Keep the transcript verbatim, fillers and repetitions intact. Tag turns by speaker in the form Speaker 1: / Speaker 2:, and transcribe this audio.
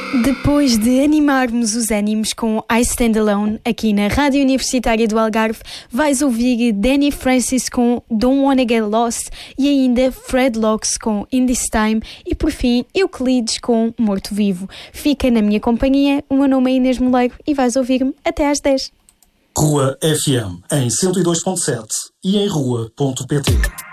Speaker 1: Depois de animarmos os ânimos com I Stand Alone, aqui na Rádio Universitária do Algarve, vais ouvir Danny Francis com Don't Wanna Get Lost e ainda Fred Locks com In This Time e, por fim, Euclides com Morto Vivo. Fica na minha companhia, o meu nome é Inês Moleiro e vais ouvir-me até às dez.
Speaker 2: Rua F M, em cento e dois ponto sete e em rua ponto pt.